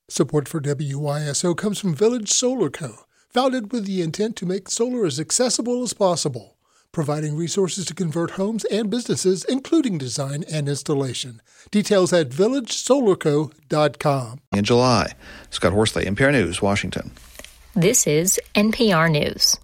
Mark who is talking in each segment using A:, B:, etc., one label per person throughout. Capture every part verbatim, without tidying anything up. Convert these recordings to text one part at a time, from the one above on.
A: Support for W Y S O comes from Village Solar Co., founded with the intent to make solar as accessible as possible, providing resources to convert homes and businesses, including design and installation. Details at village solar co dot com.
B: In July, Scott Horsley, N P R News, Washington.
C: This is N P R News.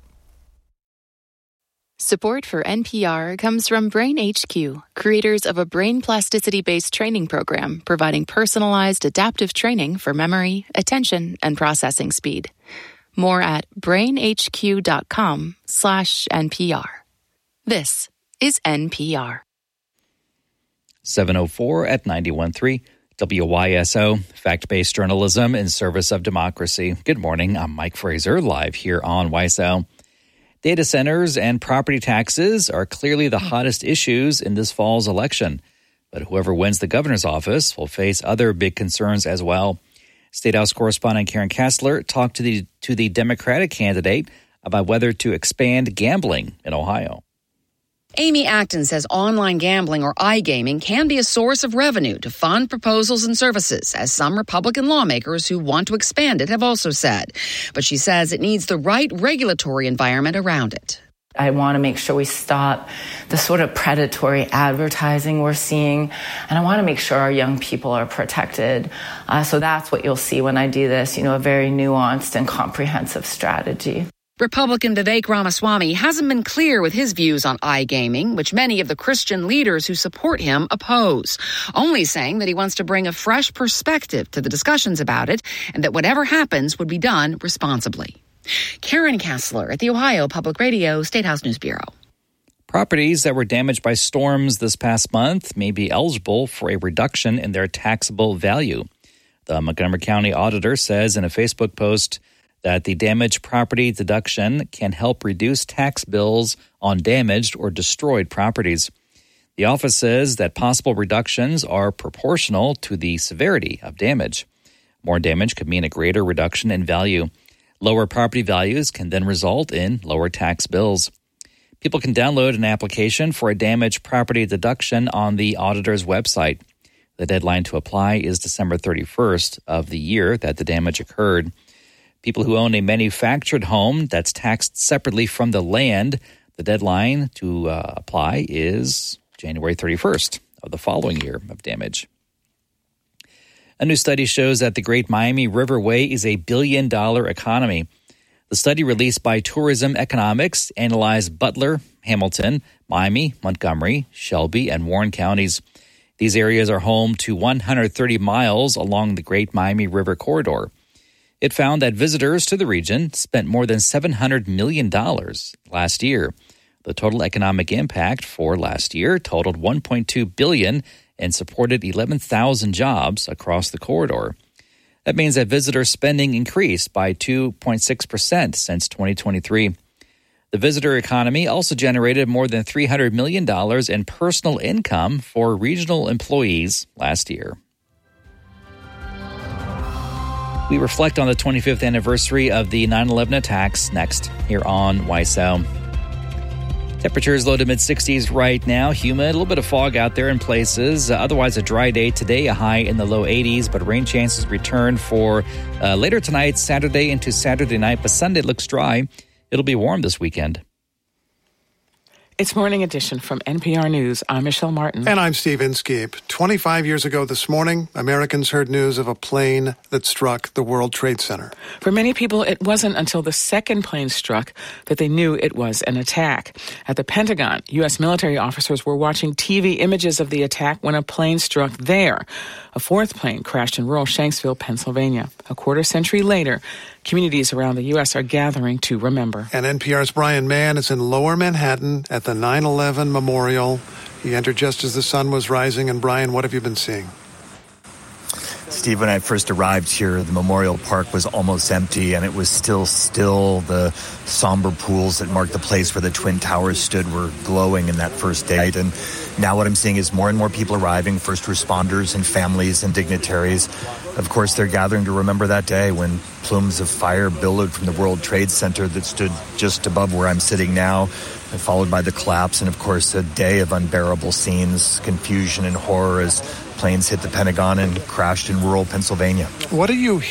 D: Support for N P R comes from Brain H Q, creators of a brain plasticity-based training program providing personalized adaptive training for memory, attention, and processing speed. More at brainhq.com slash NPR. This is N P R.
E: seven oh four at ninety-one point three W Y S O, fact-based journalism in service of democracy. Good morning, I'm Mike Fraser, live here on Y S O. Data centers and property taxes are clearly the hottest issues in this fall's election. But whoever wins the governor's office will face other big concerns as well. State House correspondent Karen Kassler talked to the to the Democratic candidate about whether to expand gambling in Ohio.
F: Amy Acton says online gambling or iGaming can be a source of revenue to fund proposals and services, as some Republican lawmakers who want to expand it have also said. But she says it needs the right regulatory environment around it.
G: I want to make sure we stop the sort of predatory advertising we're seeing, and I want to make sure our young people are protected. Uh, so that's what you'll see when I do this, you know, a very nuanced and comprehensive strategy.
F: Republican Vivek Ramaswamy hasn't been clear with his views on iGaming, which many of the Christian leaders who support him oppose, only saying that he wants to bring a fresh perspective to the discussions about it and that whatever happens would be done responsibly. Karen Kassler at the Ohio Public Radio State House News Bureau.
E: Properties that were damaged by storms this past month may be eligible for a reduction in their taxable value. The Montgomery County Auditor says in a Facebook post that the damaged property deduction can help reduce tax bills on damaged or destroyed properties. The office says that possible reductions are proportional to the severity of damage. More damage could mean a greater reduction in value. Lower property values can then result in lower tax bills. People can download an application for a damaged property deduction on the auditor's website. The deadline to apply is December thirty-first of the year that the damage occurred. People who own a manufactured home that's taxed separately from the land, the deadline to uh, apply is January thirty-first of the following year of damage. A new study shows that the Great Miami Riverway is a billion-dollar economy. The study released by Tourism Economics analyzed Butler, Hamilton, Miami, Montgomery, Shelby, and Warren counties. These areas are home to one hundred thirty miles along the Great Miami River corridor. It found that visitors to the region spent more than seven hundred million dollars last year. The total economic impact for last year totaled one point two billion dollars and supported eleven thousand jobs across the corridor. That means that visitor spending increased by two point six percent since twenty twenty-three. The visitor economy also generated more than three hundred million dollars in personal income for regional employees last year. We reflect on the twenty-fifth anniversary of the nine eleven attacks next here on Y S O. Temperatures low to mid-sixties right now. Humid, a little bit of fog out there in places. Uh, otherwise, a dry day today, a high in the low eighties, but rain chances return for uh, later tonight, Saturday into Saturday night. But Sunday looks dry. It'll be warm this weekend.
H: It's Morning Edition from N P R News. I'm Michelle Martin.
I: And I'm Steve Inskeep. twenty-five years ago this morning, Americans heard news of a plane that struck the World Trade Center.
H: For many people, it wasn't until the second plane struck that they knew it was an attack. At the Pentagon, U S military officers were watching T V images of the attack when a plane struck there. A fourth plane crashed in rural Shanksville, Pennsylvania. A quarter century later, communities around the U S are gathering to remember.
I: And N P R's Brian Mann is in Lower Manhattan at the nine eleven Memorial. He entered just as the sun was rising. And Brian, what have you been seeing?
J: Steve, when I first arrived here, the Memorial Park was almost empty, and it was still still. The somber pools that marked the place where the Twin Towers stood were glowing in that first day. And now what I'm seeing is more and more people arriving, first responders and families and dignitaries. Of course, they're gathering to remember that day when plumes of fire billowed from the World Trade Center that stood just above where I'm sitting now, followed by the collapse, and of course a day of unbearable scenes, confusion and horror as planes hit the Pentagon and crashed in rural Pennsylvania.
I: What are you